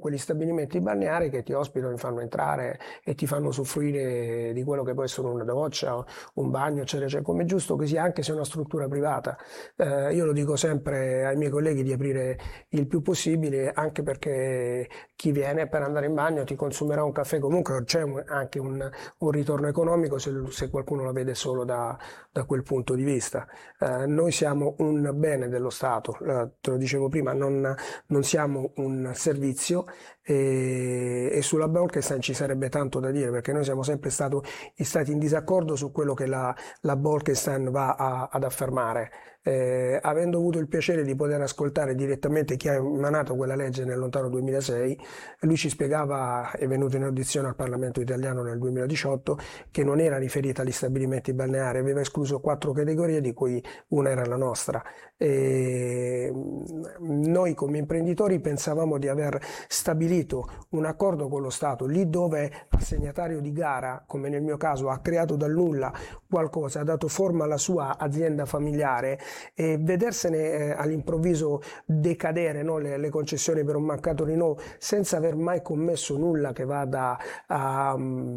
quegli stabilimenti balneari che ti ospitano, ti fanno entrare e ti fanno soffrire di quello che può essere una doccia, un bagno, eccetera, cioè, come è giusto che sia, anche se è una struttura privata. Io lo dico sempre ai miei colleghi di aprire il più possibile, anche perché chi viene per andare in bagno ti consumerà un caffè, comunque c'è anche un ritorno economico se qualcuno la vede solo da quel punto di vista. Noi siamo un bene dello Stato, te lo dicevo prima, non siamo un servizio, e sulla Bolkestein ci sarebbe tanto da dire, perché noi siamo sempre stati in disaccordo su quello che la Bolkestein va ad affermare. Avendo avuto il piacere di poter ascoltare direttamente chi ha emanato quella legge nel lontano 2006, lui ci spiegava, è venuto in audizione al Parlamento italiano nel 2018, che non era riferita agli stabilimenti balneari, aveva escluso 4 categorie, di cui una era la nostra. Noi come imprenditori pensavamo di aver stabilito un accordo con lo Stato, lì dove assegnatario di gara, come nel mio caso, ha creato dal nulla qualcosa, ha dato forma alla sua azienda familiare, e vedersene all'improvviso decadere, no, le concessioni per un mancato rinnovo senza aver mai commesso nulla che vada a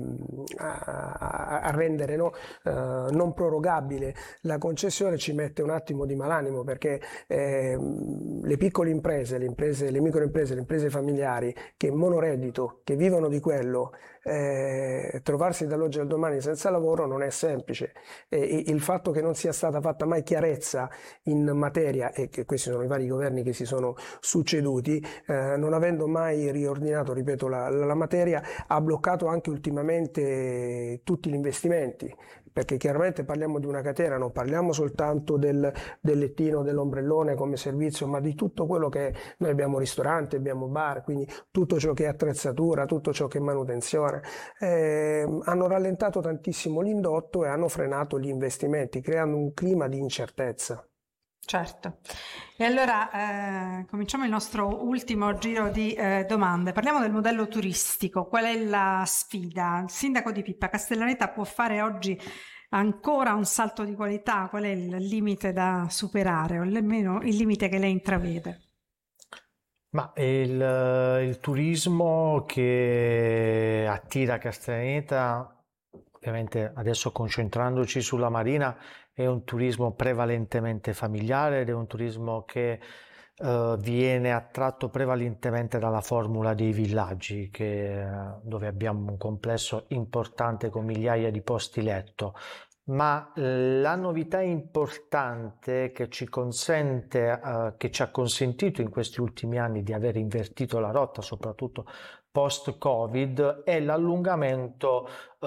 rendere, no, non prorogabile la concessione, ci mette un attimo di malanimo, perché le piccole imprese, le microimprese, le imprese familiari che monoreddito, che vivono di quello, trovarsi dall'oggi al domani senza lavoro non è semplice. Il fatto che non sia stata fatta mai chiarezza in materia, e che questi sono i vari governi che si sono succeduti, non avendo mai riordinato, ripeto, la materia, ha bloccato anche ultimamente tutti gli investimenti, perché chiaramente parliamo di una catena, non parliamo soltanto del lettino, dell'ombrellone come servizio, ma di tutto quello che noi abbiamo: ristoranti, abbiamo bar, quindi tutto ciò che è attrezzatura, tutto ciò che è manutenzione. Hanno rallentato tantissimo l'indotto e hanno frenato gli investimenti, creando un clima di incertezza. Certo. E allora cominciamo il nostro ultimo giro di domande. Parliamo del modello turistico. Qual è la sfida? Il sindaco di Pippa, Castellaneta può fare oggi ancora un salto di qualità? Qual è il limite da superare, o almeno il limite che lei intravede? Ma il turismo che attira Castellaneta, ovviamente adesso concentrandoci sulla marina, è un turismo prevalentemente familiare ed è un turismo che viene attratto prevalentemente dalla formula dei villaggi, dove abbiamo un complesso importante con migliaia di posti letto. Ma la novità importante che ci ha consentito in questi ultimi anni di aver invertito la rotta, soprattutto post-Covid, è l'allungamento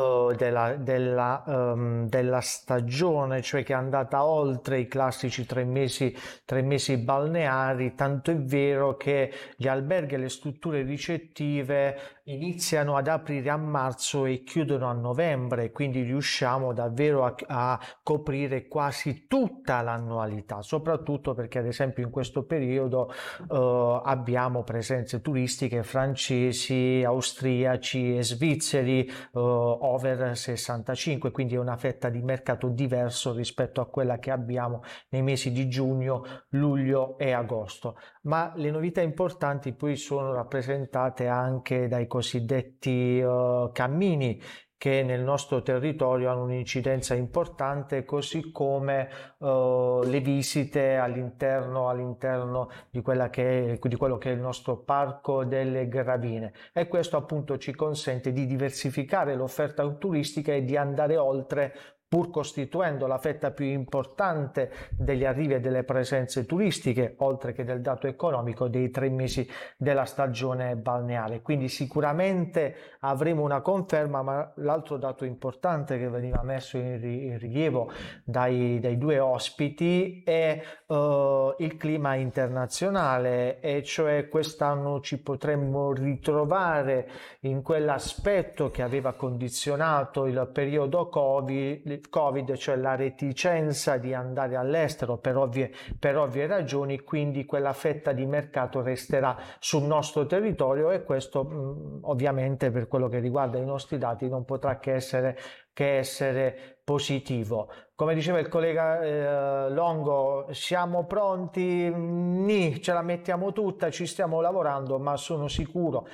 della stagione, cioè che è andata oltre i classici 3 mesi balneari, tanto è vero che gli alberghi e le strutture ricettive iniziano ad aprire a marzo e chiudono a novembre, quindi riusciamo davvero a coprire quasi tutta l'annualità, soprattutto perché ad esempio in questo periodo abbiamo presenze turistiche francesi, austriaci e svizzeri over 65, quindi è una fetta di mercato diverso rispetto a quella che abbiamo nei mesi di giugno, luglio e agosto. Ma le novità importanti poi sono rappresentate anche dai cosiddetti cammini, che nel nostro territorio hanno un'incidenza importante, così come le visite all'interno di quello che è il nostro parco delle Gravine, e questo appunto ci consente di diversificare l'offerta turistica e di andare oltre, pur costituendo la fetta più importante degli arrivi e delle presenze turistiche, oltre che del dato economico, dei 3 mesi della stagione balneare. Quindi sicuramente avremo una conferma, ma l'altro dato importante che veniva messo in rilievo dai 2 ospiti è il clima internazionale, e cioè quest'anno ci potremmo ritrovare in quell'aspetto che aveva condizionato il periodo Covid, cioè la reticenza di andare all'estero per ovvie ragioni, quindi quella fetta di mercato resterà sul nostro territorio, e questo ovviamente per quello che riguarda i nostri dati non potrà che essere positivo. Come diceva il collega Longo, siamo pronti? Nì, ce la mettiamo tutta, ci stiamo lavorando, ma sono sicuro